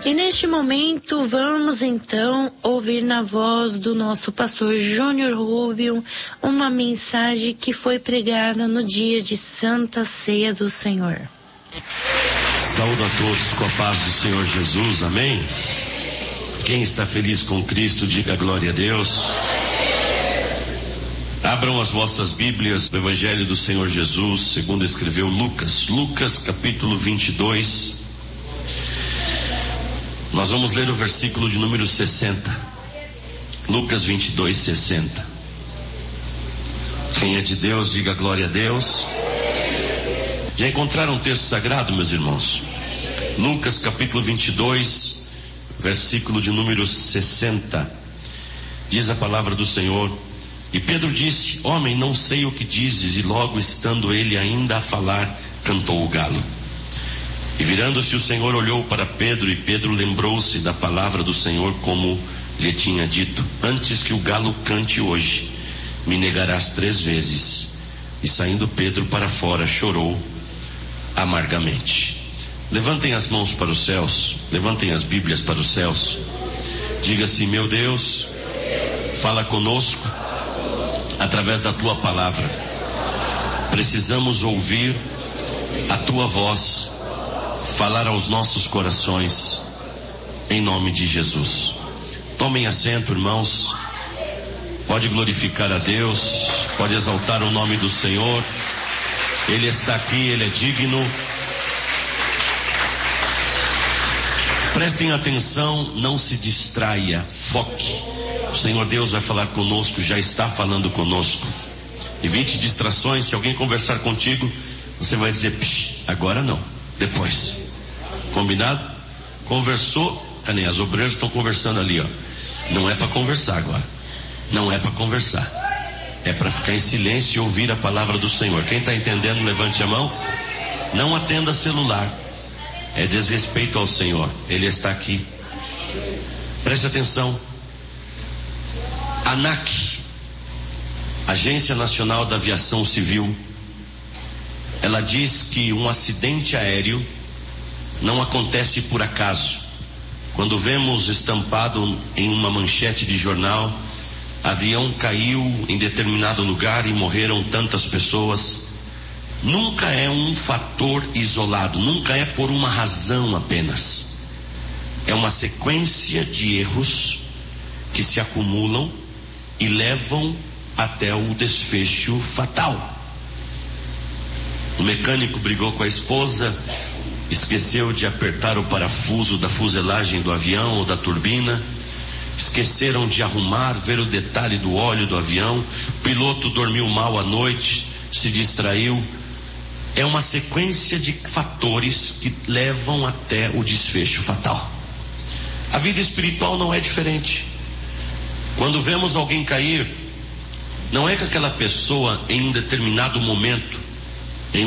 E neste momento vamos então ouvir na voz do nosso pastor Júnior Rubio uma mensagem que foi pregada no dia de Santa Ceia do Senhor. Saúdo a todos com a paz do Senhor Jesus, amém? Quem está feliz com Cristo, diga glória a Deus. Abram as vossas Bíblias no Evangelho do Senhor Jesus, segundo escreveu Lucas. Lucas capítulo 22. Nós vamos ler o versículo de número 60. Lucas 22, 60. Quem é de Deus, diga glória a Deus. Já encontraram um texto sagrado, meus irmãos? Lucas capítulo 22, versículo de número 60. Diz a palavra do Senhor: E Pedro disse: Homem, não sei o que dizes. E logo, estando ele ainda a falar, cantou o galo. E virando-se o Senhor olhou para Pedro, e Pedro lembrou-se da palavra do Senhor, como lhe tinha dito: Antes que o galo cante hoje, me negarás 3 vezes. E saindo Pedro para fora, chorou amargamente. Levantem as mãos para os céus, levantem as Bíblias para os céus. Diga-se: Meu Deus, fala conosco através da tua palavra. Precisamos ouvir a tua voz falar aos nossos corações, em nome de Jesus. Tomem assento, irmãos. Pode glorificar a Deus, pode exaltar o nome do Senhor. Ele está aqui, Ele é digno. Prestem atenção, não se distraia, foque. O Senhor Deus vai falar conosco, já está falando conosco. Evite distrações. Se alguém conversar contigo, você vai dizer: agora não, depois. Combinado? Conversou, nem as obreiras estão conversando ali, ó. Não é para conversar agora. Não é para conversar. É para ficar em silêncio e ouvir a palavra do Senhor. Quem está entendendo, levante a mão. Não atenda celular. É desrespeito ao Senhor. Ele está aqui. Preste atenção. ANAC, Agência Nacional da Aviação Civil, ela diz que um acidente aéreo não acontece por acaso. Quando vemos estampado em uma manchete de jornal: avião caiu em determinado lugar e morreram tantas pessoas, nunca é um fator isolado, nunca é por uma razão apenas. É uma sequência de erros que se acumulam e levam até o desfecho fatal. O mecânico brigou com a esposa, esqueceu de apertar o parafuso da fuselagem do avião ou da turbina, esqueceram de arrumar, ver o detalhe do óleo do avião, o piloto dormiu mal à noite, se distraiu. É uma sequência de fatores que levam até o desfecho fatal. A vida espiritual não é diferente. Quando vemos alguém cair, não é que aquela pessoa em um determinado momento, em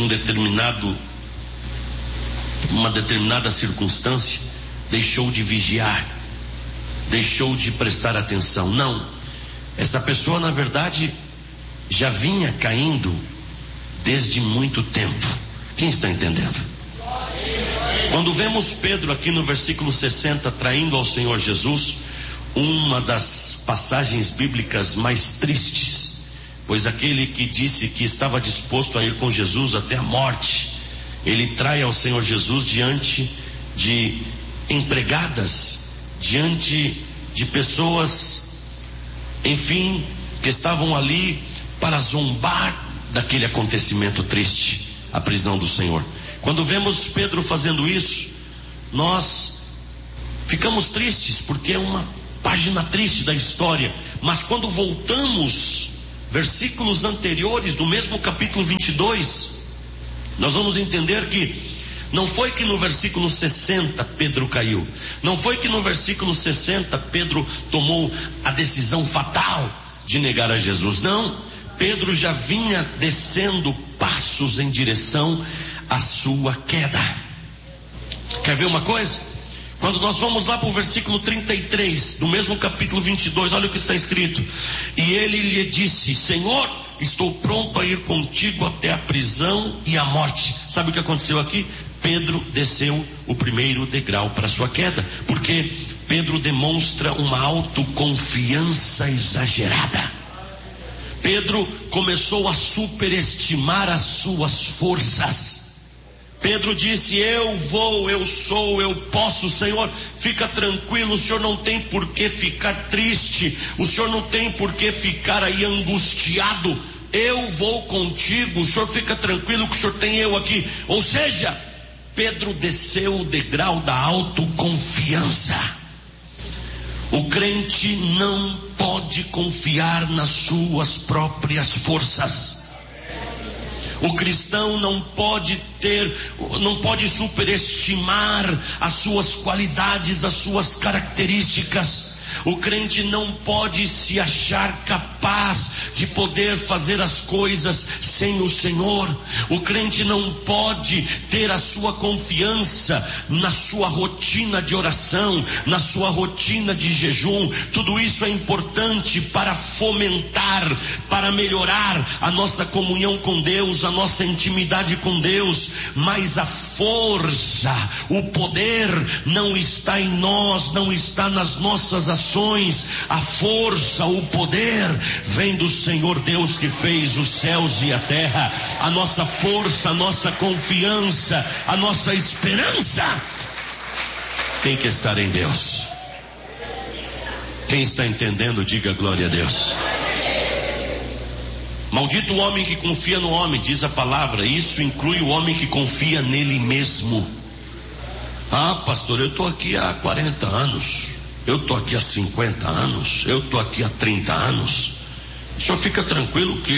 uma determinada circunstância, deixou de vigiar, deixou de prestar atenção. Não. Essa pessoa, na verdade, já vinha caindo desde muito tempo. Quem está entendendo? Quando vemos Pedro aqui no versículo 60 traindo ao Senhor Jesus, uma das passagens bíblicas mais tristes, pois aquele que disse que estava disposto a ir com Jesus até a morte, ele trai ao Senhor Jesus diante de empregadas, diante de pessoas, enfim, que estavam ali para zombar daquele acontecimento triste, a prisão do Senhor. Quando vemos Pedro fazendo isso, nós ficamos tristes, porque é uma página triste da história. Mas quando voltamos versículos anteriores do mesmo capítulo 22, nós vamos entender que não foi que no versículo 60 Pedro caiu, não foi que no versículo 60 Pedro tomou a decisão fatal de negar a Jesus. Não, Pedro já vinha descendo passos em direção à sua queda. Quer ver uma coisa? Quando nós vamos lá para o versículo 33 do mesmo capítulo 22, olha o que está escrito: e ele lhe disse: Senhor, estou pronto a ir contigo até a prisão e a morte. Sabe o que aconteceu aqui? Pedro desceu o primeiro degrau para sua queda, porque Pedro demonstra uma autoconfiança exagerada. Pedro começou a superestimar as suas forças. Pedro disse: eu vou, eu sou, eu posso. Senhor, fica tranquilo, o Senhor não tem por que ficar triste, o Senhor não tem por que ficar aí angustiado, eu vou contigo, o Senhor fica tranquilo que o Senhor tem eu aqui. Ou seja, Pedro desceu o degrau da autoconfiança. O crente não pode confiar nas suas próprias forças. O cristão não pode superestimar as suas qualidades, as suas características. O crente não pode se achar capaz de poder fazer as coisas sem o Senhor. O crente não pode ter a sua confiança na sua rotina de oração, na sua rotina de jejum. Tudo isso é importante para fomentar, para melhorar a nossa comunhão com Deus, a nossa intimidade com Deus. Mas a força, o poder não está em nós, não está nas nossas ações. A força, o poder vem do Senhor Deus que fez os céus e a terra. A nossa força, a nossa confiança, a nossa esperança tem que estar em Deus. Quem está entendendo, diga glória a Deus. Maldito o homem que confia no homem, diz a palavra. Isso inclui o homem que confia nele mesmo. Ah, pastor, eu estou aqui há 40 anos. Eu estou aqui há 50 anos, eu estou aqui há 30 anos. O senhor fica tranquilo que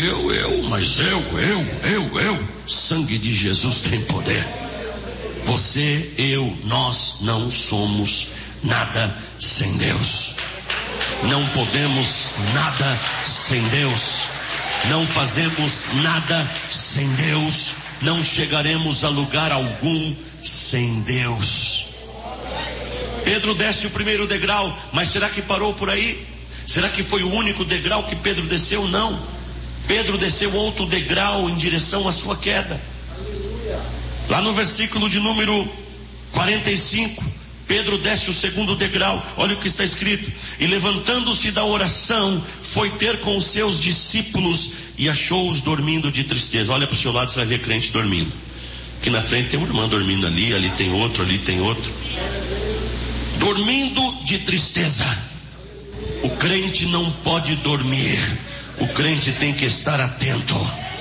eu. Sangue de Jesus tem poder. Você, eu, nós não somos nada sem Deus. Não podemos nada sem Deus. Não fazemos nada sem Deus. Não chegaremos a lugar algum sem Deus. Pedro desce o primeiro degrau, mas será que parou por aí? Será que foi o único degrau que Pedro desceu? Não. Pedro desceu outro degrau em direção à sua queda. Lá no versículo de número 45, Pedro desce o segundo degrau. Olha o que está escrito: e levantando-se da oração, foi ter com os seus discípulos e achou-os dormindo de tristeza. Olha para o seu lado, você vai ver crente dormindo. Aqui na frente tem uma irmã dormindo ali tem outro, ali tem outro. Dormindo de tristeza. O crente não pode dormir. O crente tem que estar atento.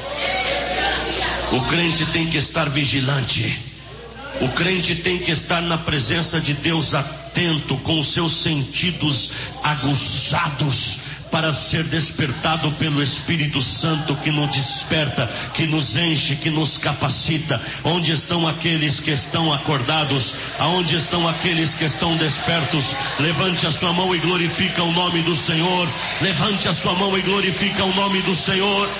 O crente tem que estar vigilante. O crente tem que estar na presença de Deus atento, com os seus sentidos aguçados, para ser despertado pelo Espírito Santo que nos desperta, que nos enche, que nos capacita. Onde estão aqueles que estão acordados? Aonde estão aqueles que estão despertos? Levante a sua mão e glorifica o nome do Senhor. Levante a sua mão e glorifica o nome do Senhor.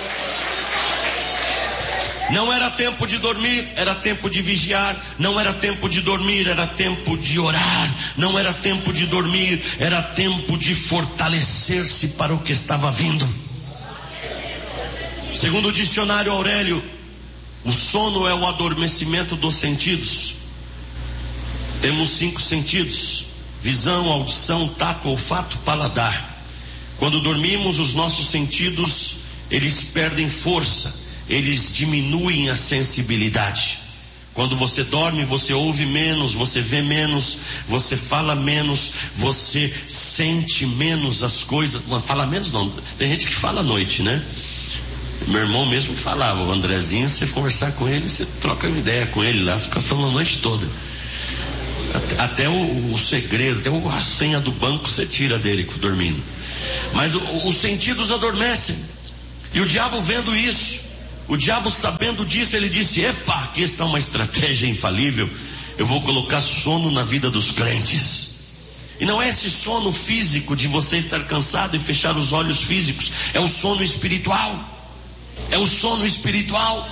Não era tempo de dormir, era tempo de vigiar. Não era tempo de dormir, era tempo de orar. Não era tempo de dormir, era tempo de fortalecer-se para o que estava vindo. Segundo o dicionário Aurélio, o sono é o adormecimento dos sentidos. Temos 5 sentidos: visão, audição, tato, olfato, paladar. Quando dormimos, os nossos sentidos, eles perdem força. Eles diminuem a sensibilidade. Quando você dorme, você ouve menos, você vê menos, você fala menos, você sente menos as coisas. Não fala menos não, tem gente que fala à noite, né? Meu irmão mesmo falava, o Andrezinho, você conversar com ele, você troca uma ideia com ele lá, fica falando a noite toda. Até o segredo, até a senha do banco você tira dele dormindo. Mas os sentidos adormecem. E o diabo vendo isso, o diabo sabendo disso, ele disse: epa, aqui está uma estratégia infalível. Eu vou colocar sono na vida dos crentes. E não é esse sono físico de você estar cansado e fechar os olhos físicos. É o sono espiritual. É o sono espiritual.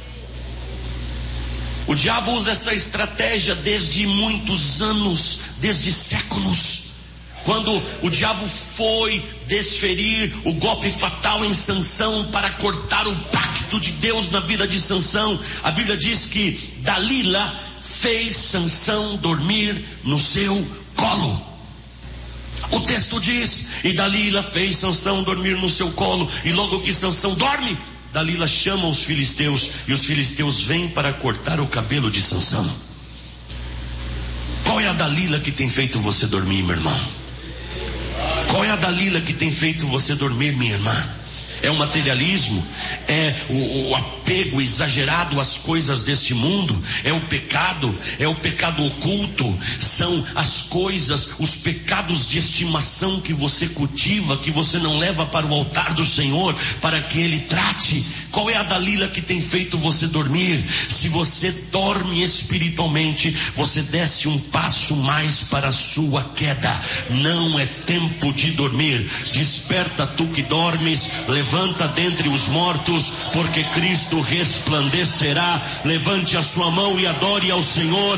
O diabo usa essa estratégia desde muitos anos, desde séculos. Quando o diabo foi desferir o golpe fatal em Sansão para cortar o pacto de Deus na vida de Sansão, a Bíblia diz que Dalila fez Sansão dormir no seu colo. O texto diz: e Dalila fez Sansão dormir no seu colo, e logo que Sansão dorme, Dalila chama os filisteus, e os filisteus vêm para cortar o cabelo de Sansão. Qual é a Dalila que tem feito você dormir, meu irmão? Qual é a Dalila que tem feito você dormir, minha irmã? É o materialismo? É o apego exagerado às coisas deste mundo? É o pecado? É o pecado oculto? São as coisas, os pecados de estimação que você cultiva, que você não leva para o altar do Senhor, para que Ele trate? Qual é a Dalila que tem feito você dormir? Se você dorme espiritualmente, você desce um passo mais para a sua queda. Não é tempo de dormir. Desperta tu que dormes, levanta dentre os mortos, porque Cristo resplandecerá. Levante a sua mão e adore ao Senhor.